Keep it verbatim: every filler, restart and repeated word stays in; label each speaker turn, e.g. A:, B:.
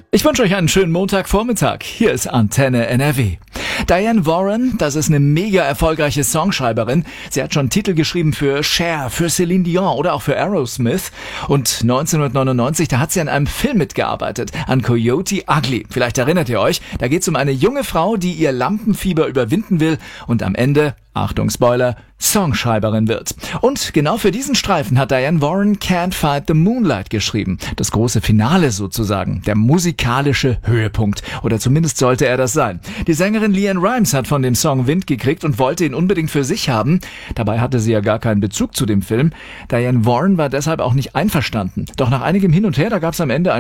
A: Ich wünsche euch einen schönen Montagvormittag. Hier ist Antenne N R W. Diane Warren, das ist eine mega erfolgreiche Songschreiberin. Sie hat schon Titel geschrieben für Cher, für Celine Dion oder auch für Aerosmith. Und neunzehnhundertneunundneunzig, da hat sie an einem Film mitgearbeitet, an Coyote Ugly. Vielleicht erinnert ihr euch, da geht es um eine junge Frau, die ihr Lampenfieber überwinden will und am Ende, Achtung Spoiler, Songschreiberin wird. Und genau für diesen Streifen hat Diane Warren Can't Fight the Moonlight geschrieben. Das große Finale sozusagen, der musikalische Höhepunkt. Oder zumindest sollte er das sein. Die Sängerin LeAnn Rimes hat von dem Song Wind gekriegt und wollte ihn unbedingt für sich haben. Dabei hatte sie ja gar keinen Bezug zu dem Film. Diane Warren war deshalb auch nicht einverstanden. Doch nach einigem Hin und Her, da gab es am Ende ein